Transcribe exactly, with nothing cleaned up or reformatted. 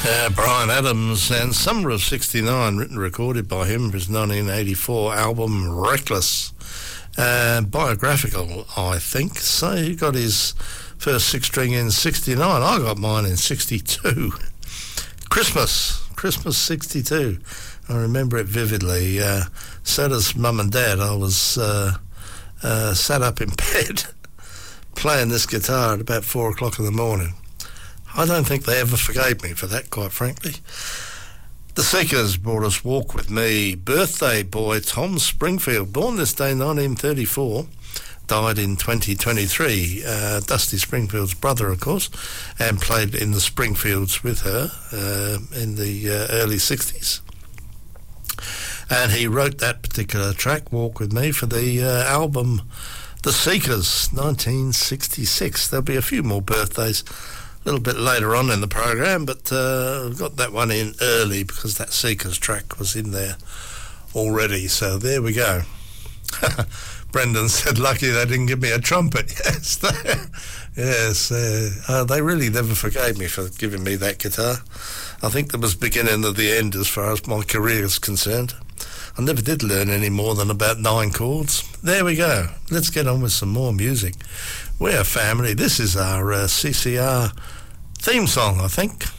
Uh, Bryan Adams and Summer of sixty-nine, written and recorded by him for his nineteen eighty-four album Reckless. Uh, biographical, I think. So he got his first six string in sixty-nine. I got mine in sixty-two. Christmas, Christmas sixty-two. I remember it vividly. Uh, so does Mum and Dad. I was uh, uh, sat up in bed playing this guitar at about four o'clock in the morning. I don't think they ever forgave me for that, quite frankly. The Seekers brought us Walk With Me. Birthday boy Tom Springfield, born this day nineteen thirty-four, died in twenty twenty-three. Uh, Dusty Springfield's brother, of course, and played in the Springfields with her uh, in the uh, early sixties. And he wrote that particular track, Walk With Me, for the uh, album The Seekers, nineteen sixty-six. There'll be a few more birthdays a little bit later on in the program, but uh, I've got that one in early because that Seekers track was in there already. So there we go. Brendan said, lucky they didn't give me a trumpet. Yes, they, yes, uh, uh, they really never forgave me for giving me that guitar. I think that was beginning of the end as far as my career is concerned. I never did learn any more than about nine chords. There we go. Let's get on with some more music. We're family. This is our uh, C C R theme song, I think.